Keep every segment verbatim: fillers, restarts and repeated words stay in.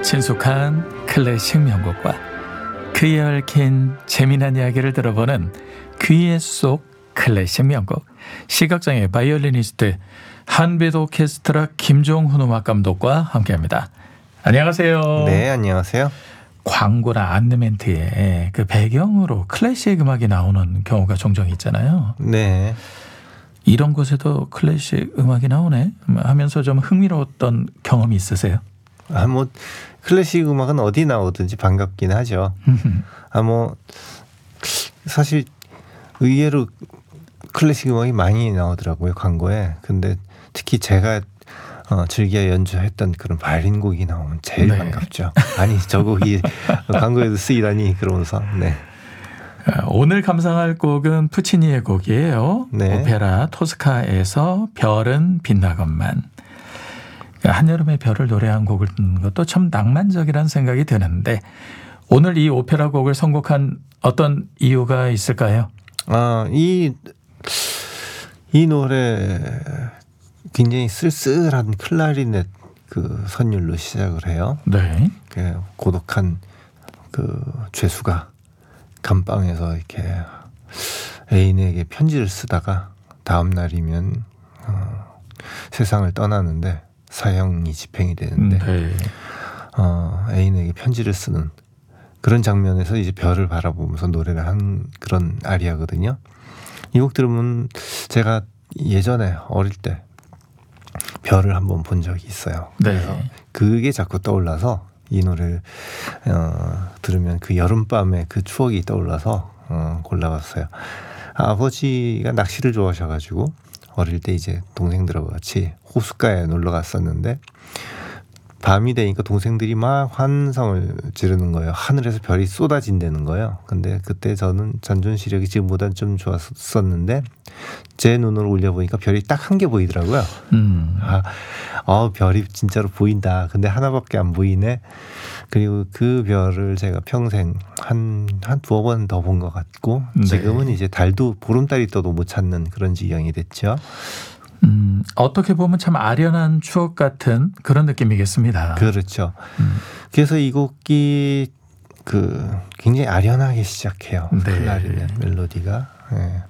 친숙한 클래식 명곡과 그에 얽힌 재미난 이야기를 들어보는 귀에 쏙 클래식 명곡. 시각장애 바이올리니스트 한빛 오케스트라 김종훈 음악 감독과 함께합니다. 안녕하세요. 네, 안녕하세요. 광고나 안내멘트에 그 배경으로 클래식 음악이 나오는 경우가 종종 있잖아요. 네. 이런 곳에도 클래식 음악이 나오네 하면서 좀 흥미로웠던 경험이 있으세요? 아, 뭐 클래식 음악은 어디 나오든지 반갑긴 하죠. 아, 뭐 사실 의외로 클래식 음악이 많이 나오더라고요, 광고에. 근데 특히 제가 어, 즐겨 연주했던 그런 바이올린 곡이 나오면 제일 네. 반갑죠. 아니, 저 곡이 광고에도 쓰이다니 그러면서. 네. 오늘 감상할 곡은 푸치니의 곡이에요. 네. 오페라 토스카에서 별은 빛나건만. 한여름의 별을 노래한 곡을 듣는 것도 참 낭만적이라는 생각이 드는데 오늘 이 오페라 곡을 선곡한 어떤 이유가 있을까요? 아, 이, 이 노래 굉장히 쓸쓸한 클라리넷 그 선율로 시작을 해요. 네. 그 고독한 그 죄수가 감방에서 이렇게 애인에게 편지를 쓰다가 다음 날이면 어, 세상을 떠나는데 사형이 집행이 되는데 네. 어, 애인에게 편지를 쓰는 그런 장면에서 이제 별을 바라보면서 노래를 한 그런 아리아거든요. 이 곡 들으면 제가 예전에 어릴 때 별을 한번 본 적이 있어요. 그래서 네. 그게 자꾸 떠올라서 이 노래를 어, 들으면 그 여름밤의 그 추억이 떠올라서 어, 골라봤어요. 아버지가 낚시를 좋아하셔가지고 어릴 때 이제 동생들하고 같이 호숫가에 놀러 갔었는데 밤이 되니까 동생들이 막 환성을 지르는 거예요. 하늘에서 별이 쏟아진다는 거예요. 근데 그때 저는 전전 시력이 지금보다는 좀 좋았었는데 제 눈으로 올려보니까 별이 딱 한 개 보이더라고요. 음. 아, 어, 별이 진짜로 보인다. 근데 하나밖에 안 보이네. 그리고 그 별을 제가 평생 한, 한 두어 번 더 본 것 같고 지금은 네. 이제 달도 보름달이 떠도 못 찾는 그런 지경이 됐죠. 음, 어떻게 보면 참 아련한 추억 같은 그런 느낌이겠습니다. 그렇죠. 음. 그래서 이 곡이 그 굉장히 아련하게 시작해요. 네. 클라리넷 멜로디가. 네.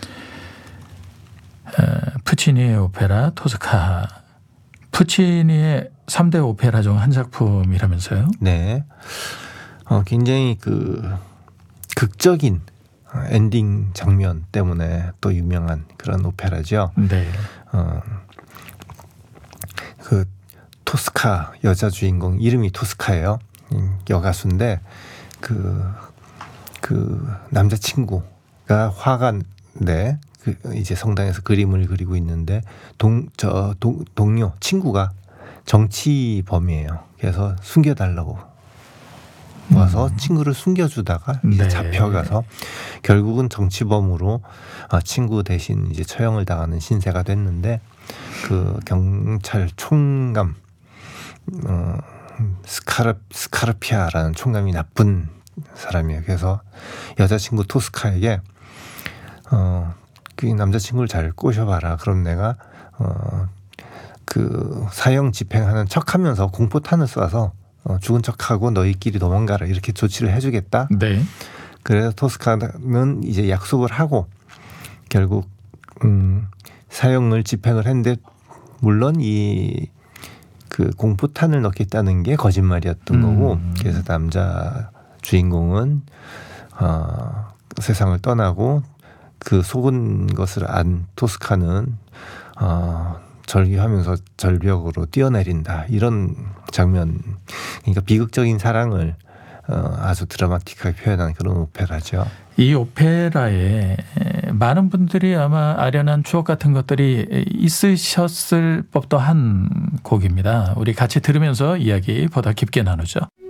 어, 푸치니의 오페라 토스카. 푸치니의 삼 대 오페라 중 한 작품이라면서요? 네. 어, 굉장히 그 극적인 엔딩 장면 때문에 또 유명한 그런 오페라죠. 네. 어, 그 토스카 여자 주인공 이름이 토스카예요. 여가수인데 그, 그 남자친구가 화가인데 그 이제 성당에서 그림을 그리고 있는데 동, 저, 동, 동료 친구가 정치범이에요. 그래서 숨겨달라고 와서 음. 친구를 숨겨주다가 이제 네. 잡혀가서 결국은 정치범으로 친구 대신 이제 처형을 당하는 신세가 됐는데 그 경찰 총감 어, 스카르 스카르피아라는 총감이 나쁜 사람이에요. 그래서 여자친구 토스카에게 어, 그 남자친구를 잘 꼬셔봐라. 그럼 내가 어, 그 사형 집행하는 척하면서 공포탄을 쏴서 어, 죽은 척하고 너희끼리 도망가라 이렇게 조치를 해주겠다. 네. 그래서 토스카는 이제 약속을 하고 결국 음, 사형을 집행을 했는데 물론 이 그 공포탄을 넣겠다는 게 거짓말이었던 음. 거고 그래서 남자 주인공은 어, 세상을 떠나고 그 속은 것을 안 토스카는 어, 절규하면서 절벽으로 뛰어내린다 이런 장면. 그러니까 비극적인 사랑을 어, 아주 드라마틱하게 표현한 그런 오페라죠. 이 오페라에 많은 분들이 아마 아련한 추억 같은 것들이 있으셨을 법도 한 곡입니다. 우리 같이 들으면서 이야기 보다 깊게 나누죠.